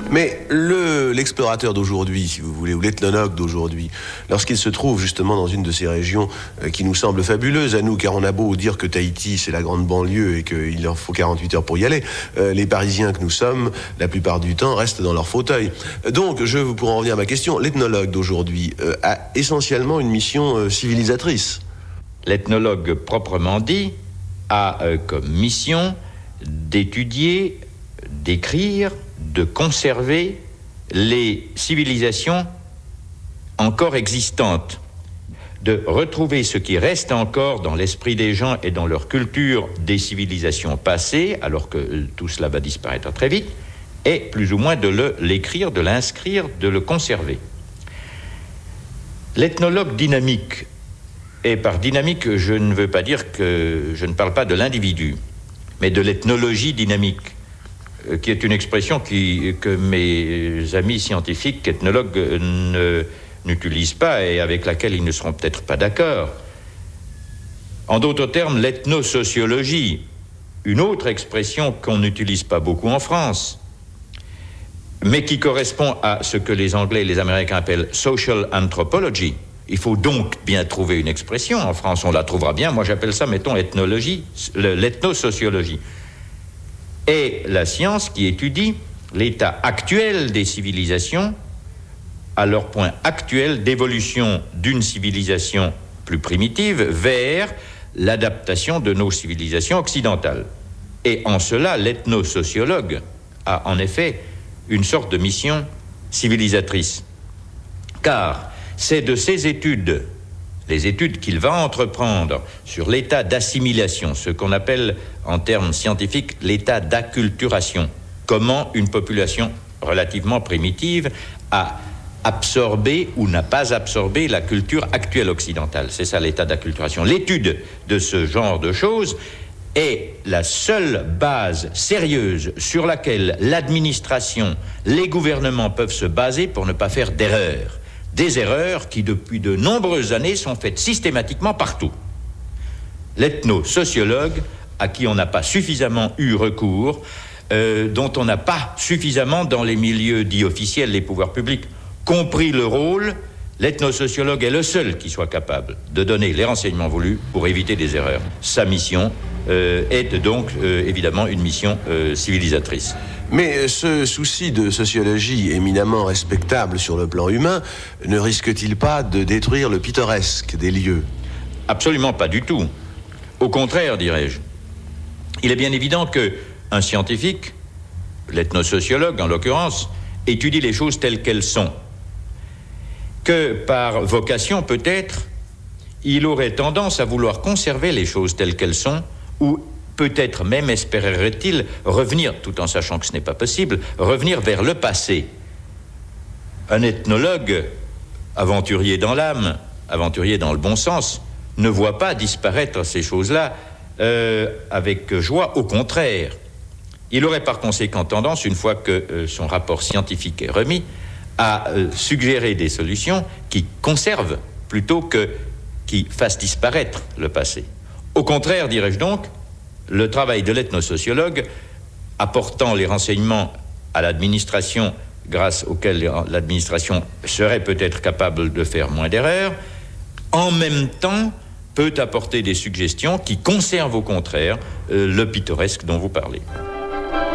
Mais l'explorateur d'aujourd'hui, si vous voulez, ou l'ethnologue d'aujourd'hui, lorsqu'il se trouve justement dans une de ces régions qui nous semblent fabuleuses à nous, car on a beau dire que Tahiti c'est la grande banlieue et qu'il en faut 48 heures pour y aller, les Parisiens que nous sommes, la plupart du temps, restent dans leur fauteuil. Donc, pour en revenir à ma question, l'ethnologue d'aujourd'hui a essentiellement une mission civilisatrice. L'ethnologue proprement dit a comme mission d'étudier, d'écrire, de conserver les civilisations encore existantes, de retrouver ce qui reste encore dans l'esprit des gens et dans leur culture des civilisations passées, alors que tout cela va disparaître très vite, et plus ou moins de l'écrire, de l'inscrire, de le conserver. L'ethnologue dynamique, et par dynamique, je ne veux pas dire que je ne parle pas de l'individu, mais de l'ethnologie dynamique, qui est une expression que mes amis scientifiques, ethnologues, n'utilisent pas et avec laquelle ils ne seront peut-être pas d'accord. En d'autres termes, l'ethnosociologie, une autre expression qu'on n'utilise pas beaucoup en France, mais qui correspond à ce que les Anglais et les Américains appellent social anthropology. Il faut donc bien trouver une expression. En France, on la trouvera bien. Moi, j'appelle ça, mettons, l'ethnosociologie. Et la science qui étudie l'état actuel des civilisations à leur point actuel d'évolution d'une civilisation plus primitive vers l'adaptation de nos civilisations occidentales. Et en cela, l'ethnosociologue a en effet une sorte de mission civilisatrice. Car c'est de ces études, les études qu'il va entreprendre sur l'état d'assimilation, ce qu'on appelle en termes scientifiques l'état d'acculturation, comment une population relativement primitive a absorbé ou n'a pas absorbé la culture actuelle occidentale. C'est ça l'état d'acculturation. L'étude de ce genre de choses est la seule base sérieuse sur laquelle l'administration, les gouvernements peuvent se baser pour ne pas faire d'erreurs. Des erreurs qui, depuis de nombreuses années, sont faites systématiquement partout. L'ethnosociologue, à qui on n'a pas suffisamment eu recours, dont on n'a pas suffisamment dans les milieux dits officiels, les pouvoirs publics, compris le rôle, l'ethnosociologue est le seul qui soit capable de donner les renseignements voulus pour éviter des erreurs. Sa mission est donc évidemment une mission civilisatrice. Mais ce souci de sociologie éminemment respectable sur le plan humain ne risque-t-il pas de détruire le pittoresque des lieux ? Absolument pas du tout. Au contraire, dirais-je. Il est bien évident qu'un scientifique, l'ethnosociologue en l'occurrence, étudie les choses telles qu'elles sont. Que par vocation, peut-être, il aurait tendance à vouloir conserver les choses telles qu'elles sont, ou peut-être même espérerait-il revenir, tout en sachant que ce n'est pas possible, revenir vers le passé. Un ethnologue, aventurier dans l'âme, aventurier dans le bon sens, ne voit pas disparaître ces choses-là avec joie, au contraire. Il aurait par conséquent tendance, une fois que son rapport scientifique est remis, à suggérer des solutions qui conservent plutôt que qui fassent disparaître le passé. Au contraire, dirais-je donc, le travail de l'ethnosociologue, apportant les renseignements à l'administration grâce auxquels l'administration serait peut-être capable de faire moins d'erreurs, en même temps peut apporter des suggestions qui conservent au contraire le pittoresque dont vous parlez.